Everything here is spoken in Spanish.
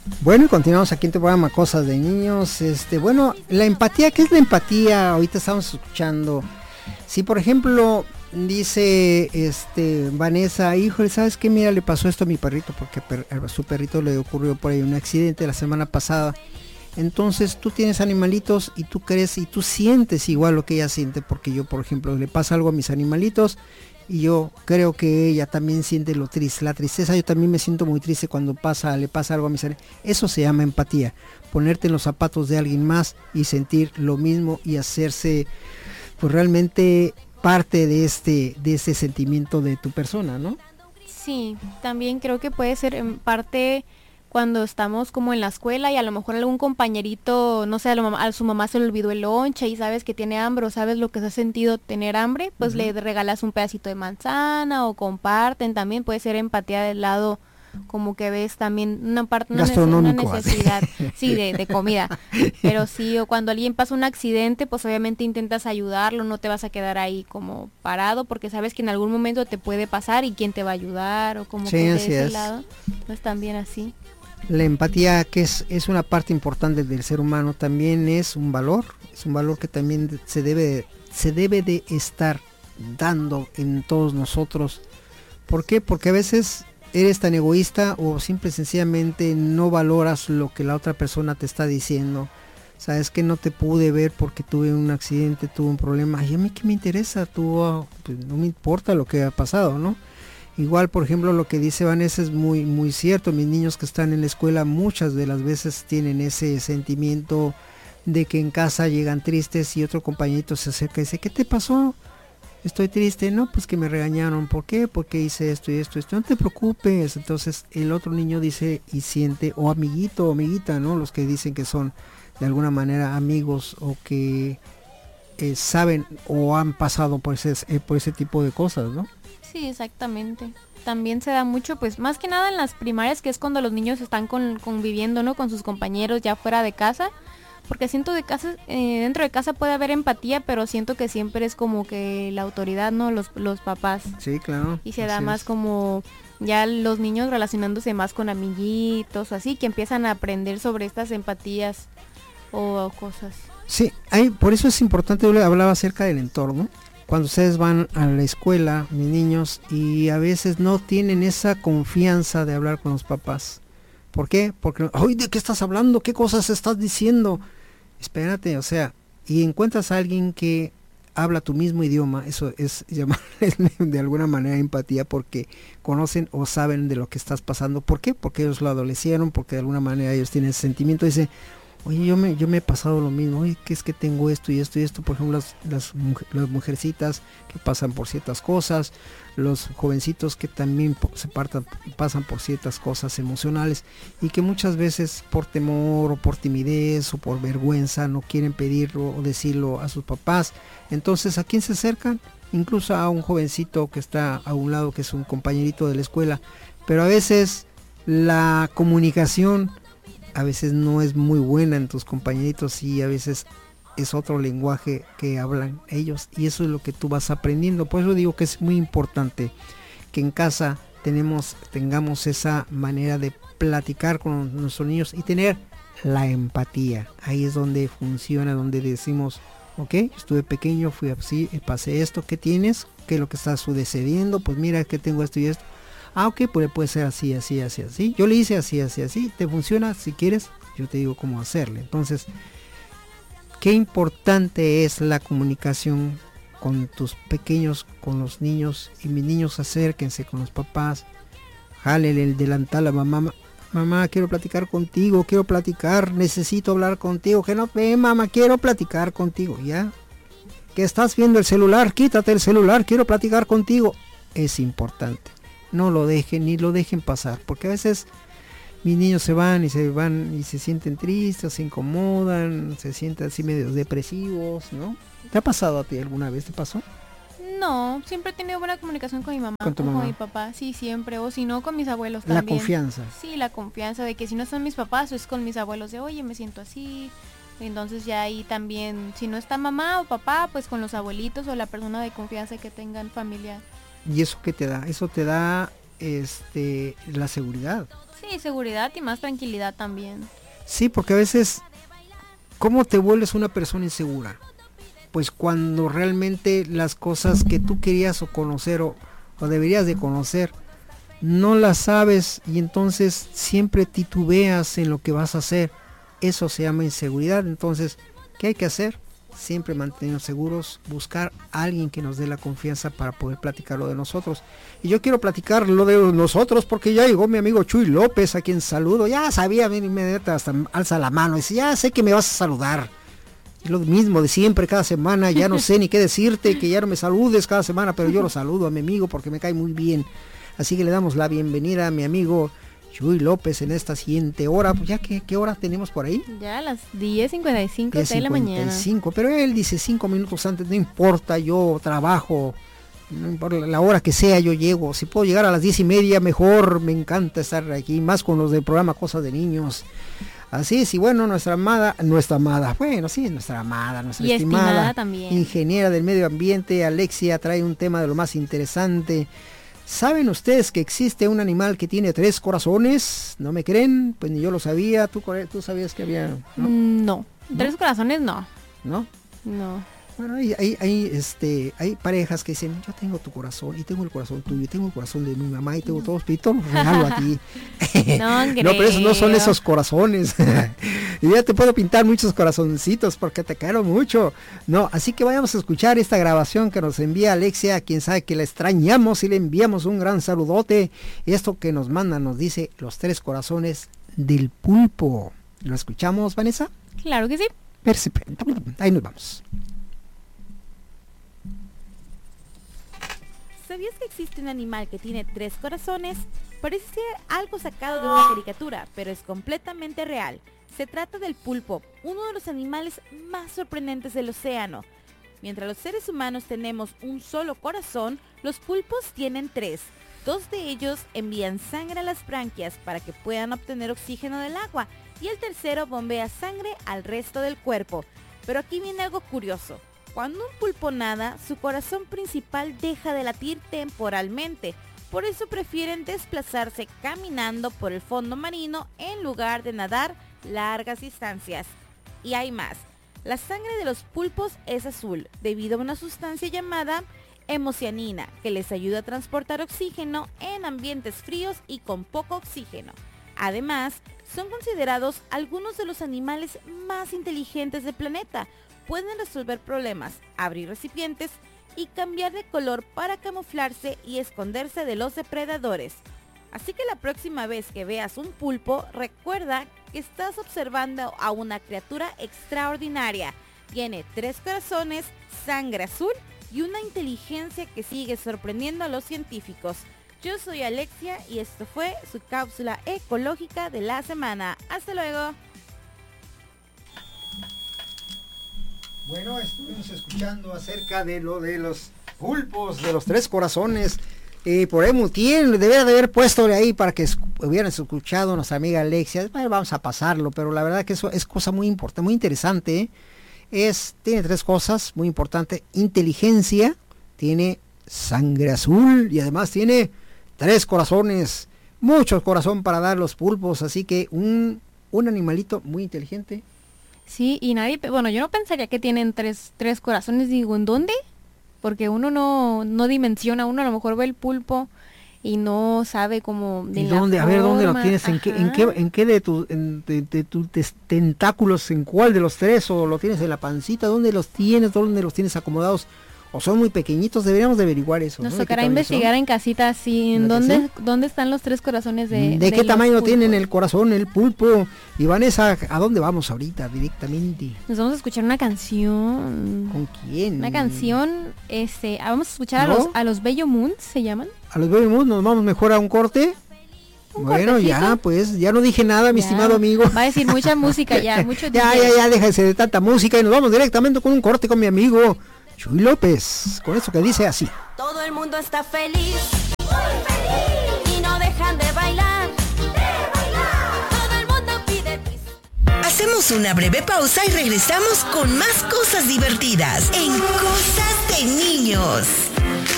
Bueno, y continuamos aquí en tu programa Cosas de Niños. Bueno, la empatía, ¿qué es la empatía? Ahorita estamos escuchando. Si por ejemplo dice Vanessa, híjole, ¿sabes qué? Mira, le pasó esto a mi perrito, porque a su perrito le ocurrió por ahí un accidente la semana pasada. Entonces tú tienes animalitos y tú crees y tú sientes igual lo que ella siente, porque yo, por ejemplo, le pasa algo a mis animalitos y yo creo que ella también siente lo triste, la tristeza. Yo también me siento muy triste cuando le pasa algo a mis animalitos. Eso se llama empatía, ponerte en los zapatos de alguien más y sentir lo mismo y hacerse pues realmente parte de este sentimiento de tu persona, ¿no? Sí, también creo que puede ser en parte cuando estamos como en la escuela y a lo mejor algún compañerito, no sé, a su mamá se le olvidó el lonche y sabes que tiene hambre o sabes lo que se ha sentido tener hambre, pues le regalas un pedacito de manzana o comparten. También puede ser empatía del lado como que ves también una parte, una necesidad, sí, de comida. Pero sí, o cuando alguien pasa un accidente, pues obviamente intentas ayudarlo, no te vas a quedar ahí como parado porque sabes que en algún momento te puede pasar y quién te va a ayudar o como sí, que de ese lado, no es también así. La empatía, que es una parte importante del ser humano, también es un valor que también se debe de estar dando en todos nosotros. ¿Por qué? Porque a veces eres tan egoísta o simple y sencillamente no valoras lo que la otra persona te está diciendo. Sabes que no te pude ver porque tuve un accidente, tuve un problema. Y a mí qué me interesa, pues no me importa lo que ha pasado, ¿no? Igual, por ejemplo, lo que dice Vanessa es muy muy cierto. Mis niños que están en la escuela muchas de las veces tienen ese sentimiento de que en casa llegan tristes y otro compañerito se acerca y dice, ¿qué te pasó? Estoy triste. No, pues que me regañaron. ¿Por qué? Porque hice esto y esto, esto. No te preocupes. Entonces el otro niño dice y siente, o amiguito o amiguita, ¿no? Los que dicen que son de alguna manera amigos o que saben o han pasado por ese tipo de cosas, ¿no? Sí, exactamente. También se da mucho, pues más que nada en las primarias, que es cuando los niños están conviviendo, ¿no? Con sus compañeros ya fuera de casa. Porque siento dentro de casa puede haber empatía, pero siento que siempre es como que la autoridad, ¿no? Los papás. Sí, claro. Y se da más como ya los niños relacionándose más con amiguitos o así, que empiezan a aprender sobre estas empatías o cosas. Sí, por eso es importante, yo le hablaba acerca del entorno. Cuando ustedes van a la escuela, mis niños, y a veces no tienen esa confianza de hablar con los papás. ¿Por qué? Porque, ¡ay, de qué estás hablando! ¿Qué cosas estás diciendo? Espérate, o sea, y encuentras a alguien que habla tu mismo idioma, eso es llamarles de alguna manera empatía, porque conocen o saben de lo que estás pasando. ¿Por qué? Porque ellos lo adolecieron, porque de alguna manera ellos tienen ese sentimiento. Dice, oye, yo me he pasado lo mismo, oye, que es que tengo esto y esto y esto. Por ejemplo, las mujercitas que pasan por ciertas cosas, los jovencitos que también pasan por ciertas cosas emocionales y que muchas veces por temor o por timidez o por vergüenza no quieren pedirlo o decirlo a sus papás. Entonces, ¿a quién se acercan? Incluso a un jovencito que está a un lado, que es un compañerito de la escuela. Pero a veces la comunicación a veces no es muy buena en tus compañeritos y a veces es otro lenguaje que hablan ellos, y eso es lo que tú vas aprendiendo. Por eso digo que es muy importante que en casa tengamos esa manera de platicar con nuestros niños y tener la empatía. Ahí es donde funciona, donde decimos, ok, estuve pequeño, fui así, pasé esto, ¿qué tienes? ¿Qué es lo que estás sucediendo? Pues mira que tengo esto y esto. Ah, ok, pues puede ser así, así, así, así. Yo le hice así, así, así. ¿Te funciona? Si quieres, yo te digo cómo hacerle. Entonces, qué importante es la comunicación con tus pequeños, con los niños. Y mis niños, acérquense con los papás. Jálele el delantal a mamá. Mamá, quiero platicar contigo, quiero platicar, necesito hablar contigo. Que no, mamá, quiero platicar contigo. ¿Ya? Que estás viendo el celular, quítate el celular, quiero platicar contigo. Es importante. No lo dejen, ni lo dejen pasar, porque a veces mis niños se van y se sienten tristes, se incomodan, se sienten así medio depresivos, ¿no? ¿Te ha pasado a ti alguna vez? ¿Te pasó? No, siempre he tenido buena comunicación con mi mamá, ¿Con tu mamá? Con mi papá, sí, siempre, o si no, con mis abuelos también. La confianza. Sí, la confianza de que si no son mis papás, es con mis abuelos de, oye, me siento así. Entonces ya ahí también, si no está mamá o papá, pues con los abuelitos o la persona de confianza que tengan familiar. ¿Y eso qué te da? Eso te da la seguridad. Sí, seguridad y más tranquilidad también. Sí, porque a veces, ¿cómo te vuelves una persona insegura? Pues cuando realmente las cosas que tú querías o conocer o deberías de conocer, no las sabes y entonces siempre titubeas en lo que vas a hacer. Eso se llama inseguridad. Entonces, ¿qué hay que hacer? Siempre mantenernos seguros, buscar a alguien que nos dé la confianza para poder platicar lo de nosotros. Y yo quiero platicar lo de nosotros porque ya llegó mi amigo Chuy López, a quien saludo. Ya sabía, inmediatamente hasta alza la mano y dice, ya sé que me vas a saludar. Es lo mismo de siempre, cada semana, ya no sé ni qué decirte, que ya no me saludes cada semana, pero yo lo saludo a mi amigo porque me cae muy bien. Así que le damos la bienvenida a mi amigo Chuy López en esta siguiente hora. Pues ya, ¿qué hora tenemos por ahí? Ya a las 10:55 de la mañana. Pero él dice 5 minutos antes, no importa, yo trabajo, no importa la hora que sea, yo llego. Si puedo llegar a las 10:30, mejor, me encanta estar aquí, más con los del programa Cosas de Niños. Así es, y bueno, nuestra amada, bueno, sí, nuestra estimada también, ingeniera del medio ambiente, Alexia, trae un tema de lo más interesante. ¿Saben ustedes que existe un animal que tiene 3 corazones? ¿No me creen? Pues ni yo lo sabía. ¿Tú sabías que había? No. 3 corazones no. ¿No? No. Bueno, hay parejas que dicen, yo tengo tu corazón, y tengo el corazón tuyo, y tengo el corazón de mi mamá, y tengo todos, y todo los regalo a ti. No, no, pero esos no son esos corazones. Y ya te puedo pintar muchos corazoncitos porque te quiero mucho. No, así que vayamos a escuchar esta grabación que nos envía Alexia, quien sabe que la extrañamos y le enviamos un gran saludote. Esto que nos manda nos dice los 3 corazones del pulpo. ¿Lo escuchamos, Vanessa? Claro que sí. Perfecto. Ahí nos vamos. ¿Sabías que existe un animal que tiene 3 corazones? Parece ser algo sacado de una caricatura, pero es completamente real. Se trata del pulpo, uno de los animales más sorprendentes del océano. Mientras los seres humanos tenemos un solo corazón, los pulpos tienen 3. 2 de ellos envían sangre a las branquias para que puedan obtener oxígeno del agua, y el tercero bombea sangre al resto del cuerpo. Pero aquí viene algo curioso. Cuando un pulpo nada, su corazón principal deja de latir temporalmente. Por eso prefieren desplazarse caminando por el fondo marino en lugar de nadar largas distancias. Y hay más. La sangre de los pulpos es azul debido a una sustancia llamada hemocianina que les ayuda a transportar oxígeno en ambientes fríos y con poco oxígeno. Además, son considerados algunos de los animales más inteligentes del planeta. Pueden resolver problemas, abrir recipientes y cambiar de color para camuflarse y esconderse de los depredadores. Así que la próxima vez que veas un pulpo, recuerda que estás observando a una criatura extraordinaria. Tiene 3 corazones, sangre azul y una inteligencia que sigue sorprendiendo a los científicos. Yo soy Alexia y esto fue su cápsula ecológica de la semana. ¡Hasta luego! Bueno, estuvimos escuchando acerca de lo de los pulpos, de los 3 corazones. Por ahí debería de haber puesto ahí para que hubieran escuchado a nuestra amiga Alexia. Bueno, vamos a pasarlo, pero la verdad que eso es cosa muy importante, muy interesante. Tiene 3 cosas muy importantes. Inteligencia, tiene sangre azul y además tiene 3 corazones. Mucho corazón para dar los pulpos, así que un animalito muy inteligente. Sí, y yo no pensaría que tienen tres corazones. Digo, ¿en dónde? Porque uno no dimensiona, uno a lo mejor ve el pulpo y no sabe cómo de ¿Y dónde? A ver, ¿dónde lo tienes? ¿En qué de tus tentáculos? ¿En cuál de los 3? ¿O lo tienes en la pancita? ¿Dónde los tienes? ¿Dónde los tienes acomodados? ¿O son muy pequeñitos? Deberíamos de averiguar eso. Nos tocará investigar en casita, así, en dónde están los 3 corazones ¿De qué tamaño tienen el corazón, el pulpo? Y Vanessa, ¿a dónde vamos ahorita directamente? Nos vamos a escuchar una canción. ¿Con quién? Una canción, vamos a escuchar a los Bello Moons, ¿se llaman? A los Bello Moons, ¿nos vamos mejor a un corte? Bueno, cortecito. Ya, pues, ya no dije nada, mi estimado amigo. Va a decir mucha música ya, mucho ya, déjese de tanta música y nos vamos directamente con un corte con mi amigo Chuy López, con eso que dice así. Todo el mundo está feliz, muy feliz, y no dejan de bailar, todo el mundo pide bis. Hacemos una breve pausa y regresamos con más cosas divertidas en Cosas de Niños.